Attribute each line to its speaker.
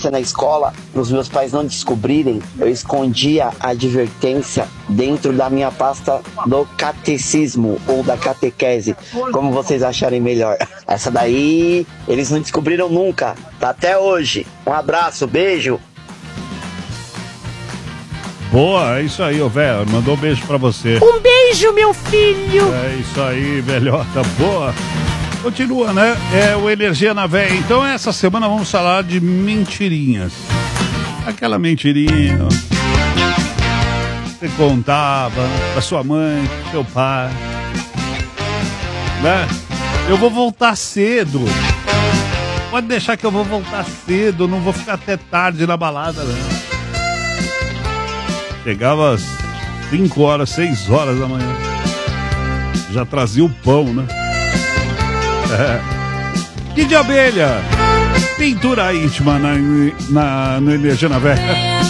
Speaker 1: advertência na escola, para os meus pais não descobrirem, eu escondia a advertência dentro da minha pasta do catecismo ou da catequese, como vocês acharem melhor. Essa daí eles não descobriram nunca, tá até hoje. Um abraço, beijo.
Speaker 2: Boa, é isso aí, ô velho. Mandou um beijo pra você.
Speaker 3: Um beijo, meu filho.
Speaker 2: É isso aí, velhota. Boa. Continua, né? É o Energia na Véia. Então, essa semana vamos falar de mentirinhas. Aquela mentirinha que você contava pra sua mãe, pro seu pai. Né? Eu vou voltar cedo. Pode deixar que eu vou voltar cedo. Não vou ficar até tarde na balada, né? Chegava às 5 horas, 6 horas da manhã. Já trazia o pão, né? E de abelha, pintura íntima no Energia na Véia.